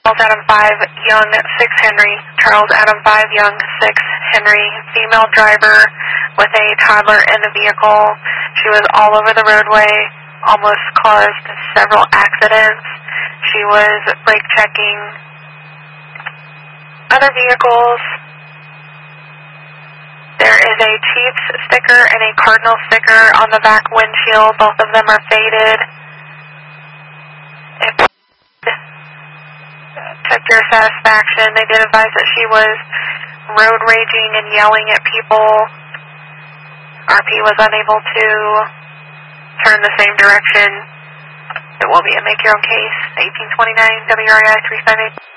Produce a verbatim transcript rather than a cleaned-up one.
Charles Adam five, Young six Henry. Charles Adam five, Young six Henry. Female driver with a toddler in the vehicle. She was all over the roadway, almost caused several accidents. She was brake checking other vehicles. There is a Chiefs sticker and a Cardinal sticker on the back windshield. Both of them are faded. If to your satisfaction, they did advise that she was road raging and yelling at people. R P was unable to turn the same direction. It will be a make your own case. eighteen twenty-nine W R I three five eight.